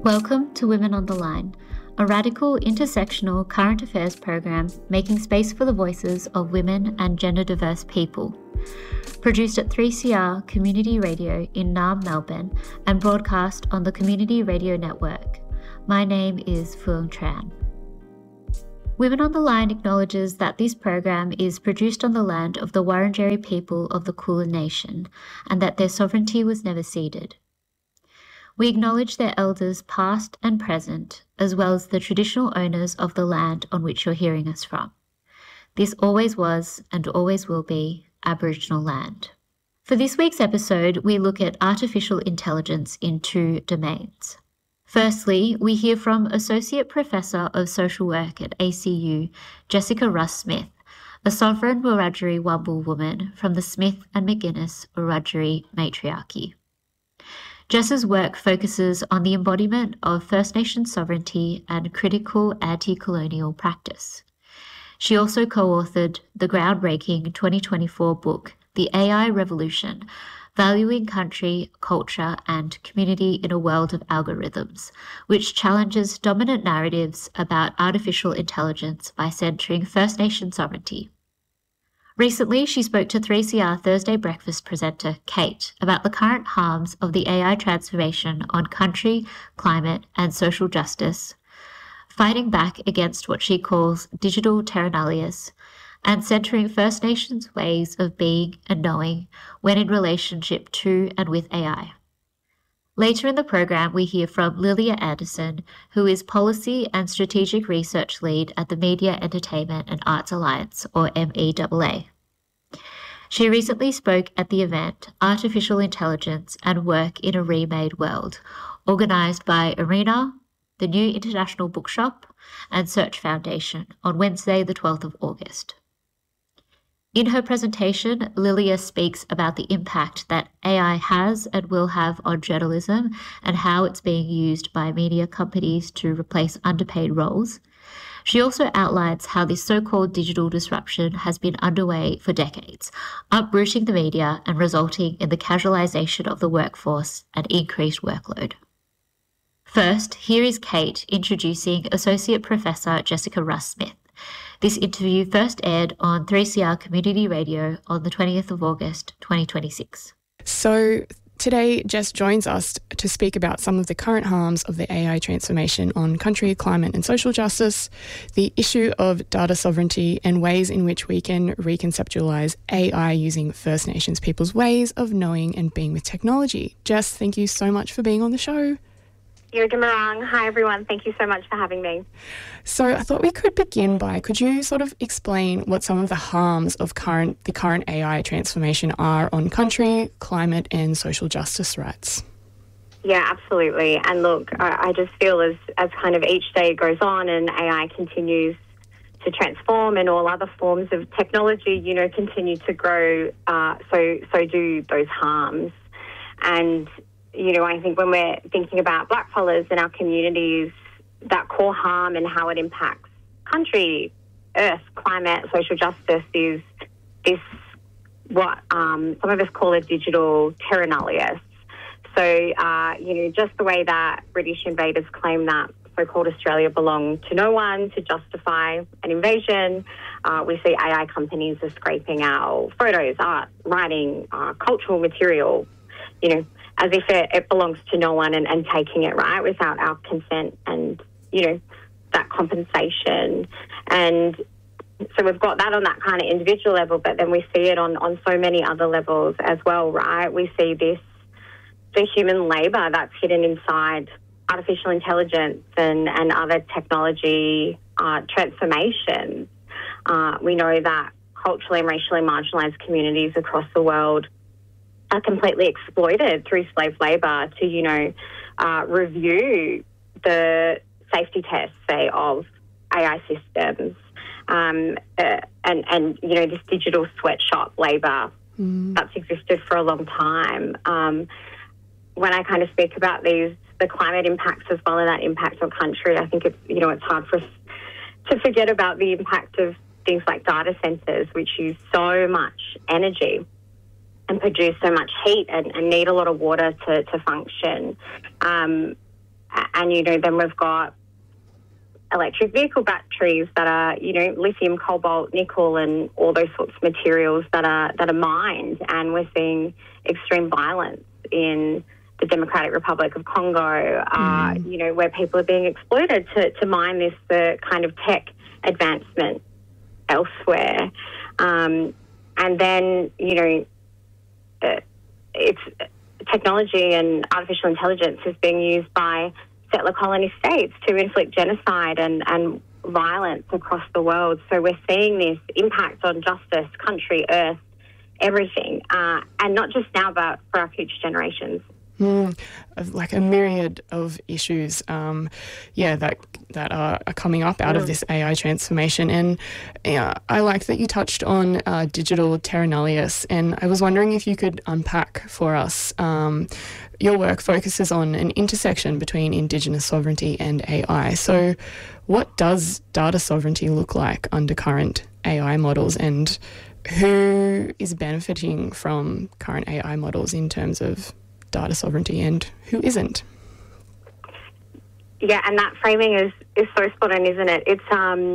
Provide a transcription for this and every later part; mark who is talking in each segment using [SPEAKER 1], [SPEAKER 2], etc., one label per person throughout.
[SPEAKER 1] Welcome to Women on the Line, a radical intersectional current affairs program making space for the voices of women and gender diverse people. Produced at 3CR Community Radio in Naarm, Melbourne, and broadcast on the Community Radio Network. My name is Phuong Tran. Women on the Line acknowledges that this program is produced on the land of the Wurundjeri people of the Kulin Nation and that their sovereignty was never ceded. We acknowledge their elders past and present, as well as the traditional owners of the land on which you're hearing us from. This always was and always will be Aboriginal land. For this week's episode, we look at artificial intelligence in two domains. Firstly, we hear from Associate Professor of Social Work at ACU, Jessica Russ-Smith, a sovereign Wiradjuri Wamble woman from the Smith and McGuinness Wiradjuri matriarchy. Jess's work focuses on the embodiment of First Nations sovereignty and critical anti-colonial practice. She also co-authored the groundbreaking 2024 book, The AI Revolution, Valuing Country, Culture and Community in a World of Algorithms, which challenges dominant narratives about artificial intelligence by centering First Nation sovereignty. Recently, she spoke to 3CR Thursday Breakfast presenter Kate about the current harms of the AI transformation on country, climate and social justice, fighting back against what she calls digital terra nullius, and centering First Nations ways of being and knowing when in relationship to and with AI. Later in the program, we hear from Lilia Anderson, who is Policy and Strategic Research Lead at the Media, Entertainment and Arts Alliance, or MEAA. She recently spoke at the event Artificial Intelligence and Work in a Remade World, organised by ARENA, the New International Bookshop and Search Foundation on Wednesday, the 12th of August. In her presentation, Lilia speaks about the impact that AI has and will have on journalism and how it's being used by media companies to replace underpaid roles. She also outlines how this so-called digital disruption has been underway for decades, uprooting the media and resulting in the casualisation of the workforce and increased workload. First, here is Kate introducing Associate Professor Jessica Russ-Smith. This interview first aired on 3CR Community Radio on the 20th of August, 2026.
[SPEAKER 2] So today, Jess joins us to speak about some of the current harms of the AI transformation on country, climate and social justice, the issue of data sovereignty and ways in which we can reconceptualise AI using First Nations people's ways of knowing and being with technology. Jess, thank you so much for being on the show.
[SPEAKER 3] Yirrdamarang. Hi everyone, thank you so much for having me.
[SPEAKER 2] So I thought we could begin by, could you sort of explain what some of the harms of the current AI transformation are on country, climate and social justice rights?
[SPEAKER 3] Yeah, absolutely. And look, I just feel as kind of each day goes on and AI continues to transform and all other forms of technology, continue to grow, so do those harms. And I think when we're thinking about blackfellas in our communities, that core harm and how it impacts country, earth, climate, social justice is this, what some of us call a digital terra nullius. So, just the way that British invaders claim that so-called Australia belonged to no one to justify an invasion, we see AI companies are scraping our photos, art, writing, cultural material, as if it belongs to no one and taking it, right, without our consent and, that compensation. And so we've got that on that kind of individual level, but then we see it on so many other levels as well, right? We see the human labour that's hidden inside artificial intelligence and other technology transformations. We know that culturally and racially marginalised communities across the world are completely exploited through slave labour to, review the safety tests, say, of AI systems, and this digital sweatshop labour that's existed for a long time. When I kind of speak about the climate impacts as well and that impact on country, I think it's hard for us to forget about the impact of things like data centres, which use so much energy and produce so much heat and need a lot of water to function. And, then we've got electric vehicle batteries that are, lithium, cobalt, nickel, and all those sorts of materials that are mined. And we're seeing extreme violence in the Democratic Republic of Congo, where people are being exploited to mine this kind of tech advancement elsewhere. And then, it's technology and artificial intelligence is being used by settler colony states to inflict genocide and violence across the world. So we're seeing this impact on justice, country, earth, everything, and not just now, but for our future generations.
[SPEAKER 2] Like a myriad of issues, that are coming up out of this AI transformation. And I like that you touched on digital terra nullius, and I was wondering if you could unpack for us. Your work focuses on an intersection between Indigenous sovereignty and AI. So what does data sovereignty look like under current AI models, and who is benefiting from current AI models in terms of data sovereignty and who isn't?
[SPEAKER 3] Yeah, and that framing is so spot on, isn't it? It's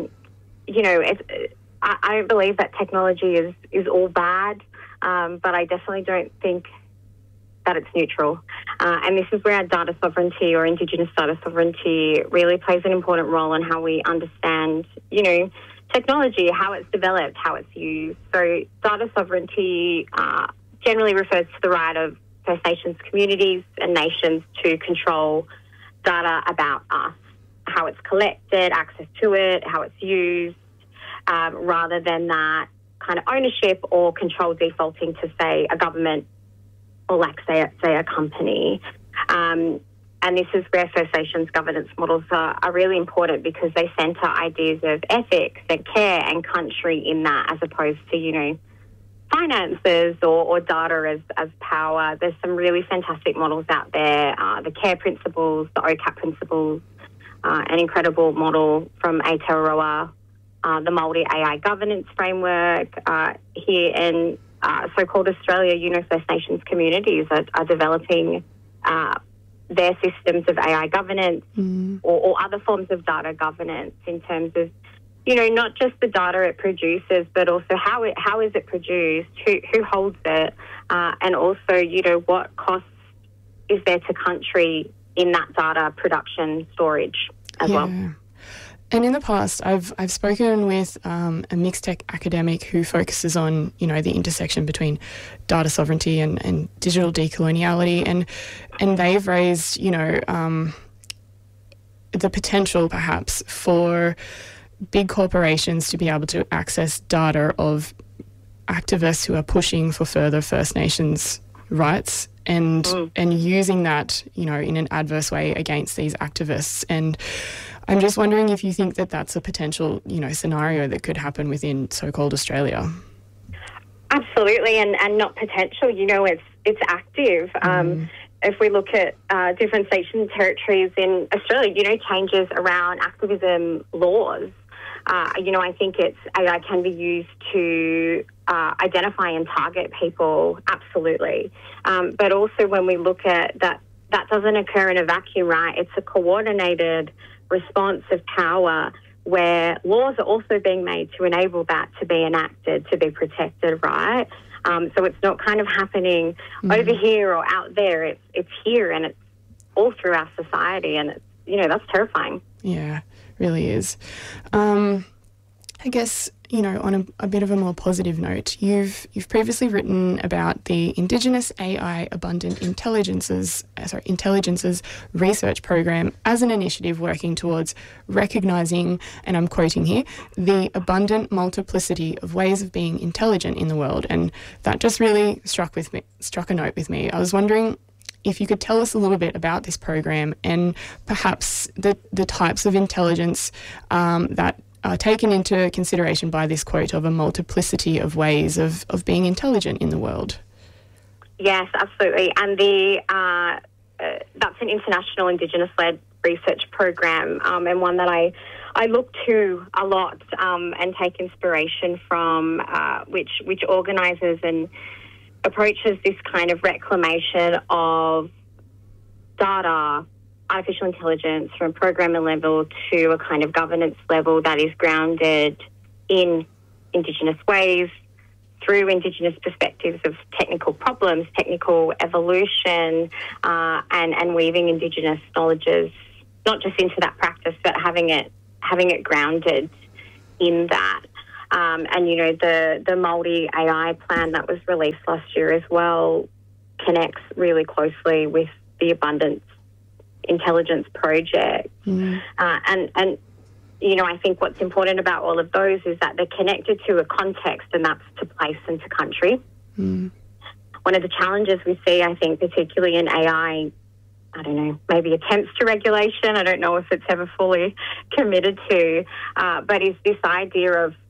[SPEAKER 3] I don't believe that technology is all bad, but I definitely don't think that it's neutral. And this is where our data sovereignty or Indigenous data sovereignty really plays an important role in how we understand, technology, how it's developed, how it's used. So data sovereignty generally refers to the right of First Nations communities and nations to control data about us, how it's collected, access to it, how it's used, rather than that kind of ownership or control defaulting to, say, a government or, say a company. And this is where First Nations governance models are really important, because they centre ideas of ethics and care and country in that, as opposed to, finances or data as power. There's some really fantastic models out there, the CARE principles, the OCAP principles, an incredible model from Aotearoa, the Māori AI governance framework. Here in so-called Australia, First Nations communities are developing their systems of AI governance or other forms of data governance in terms of, not just the data it produces, but also how is it produced, who holds it, and also, what costs is there to country in that data production storage as well.
[SPEAKER 2] And in the past, I've spoken with a mixed tech academic who focuses on, the intersection between data sovereignty and digital decoloniality, and they've raised, the potential perhaps for big corporations to be able to access data of activists who are pushing for further First Nations rights and using that, in an adverse way against these activists. And I'm just wondering if you think that that's a potential, scenario that could happen within so-called Australia.
[SPEAKER 3] Absolutely, and not potential. It's active. If we look at different states and territories in Australia, changes around activism laws. I think AI can be used to identify and target people, absolutely. But also when we look at that doesn't occur in a vacuum, right? It's a coordinated response of power where laws are also being made to enable that to be enacted, to be protected, right? So it's not kind of happening over here or out there. It's here, and it's all through our society, and it's, that's terrifying.
[SPEAKER 2] Yeah, really is. I guess, on a bit of a more positive note, you've previously written about the Indigenous AI Abundant Intelligences Research Program as an initiative working towards recognising, and I'm quoting here, the abundant multiplicity of ways of being intelligent in the world. And that just really struck a note with me. I was wondering if you could tell us a little bit about this program and perhaps the types of intelligence that are taken into consideration by this quote of a multiplicity of ways of being intelligent in the world.
[SPEAKER 3] Yes, absolutely. And that's an international Indigenous-led research program, and one that I look to a lot and take inspiration from, which organises and approaches this kind of reclamation of data, artificial intelligence from a programming level to a kind of governance level that is grounded in Indigenous ways, through Indigenous perspectives of technical problems, technical evolution, and weaving Indigenous knowledges, not just into that practice, but having it grounded in that. And, you know, the Māori AI plan that was released last year as well connects really closely with the Abundance Intelligence Project. And you know, I think what's important about all of those is that they're connected to a context, and that's to place and to country. One of the challenges we see, I think, particularly in AI, I don't know, maybe attempts to regulation, I don't know if it's ever fully committed to, but is this idea of